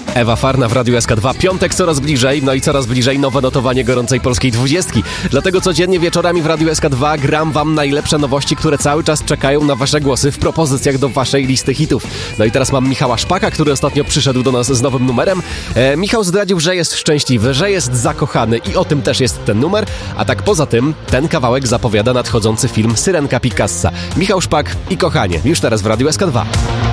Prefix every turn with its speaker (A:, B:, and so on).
A: Ewa Farna w Radiu SK2. Piątek coraz bliżej, no i coraz bliżej nowe notowanie gorącej polskiej 20. Dlatego codziennie wieczorami w Radiu SK2 gram wam najlepsze nowości, które cały czas czekają na wasze głosy w propozycjach do waszej listy hitów. No i teraz mam Michała Szpaka, który ostatnio przyszedł do nas z nowym numerem. Michał zdradził, że jest szczęśliwy, że jest zakochany i o tym też jest ten numer. A tak poza tym, ten kawałek zapowiada nadchodzący film Syrenka Picassa. Michał Szpak i Kochanie. Już teraz w Radiu SK2.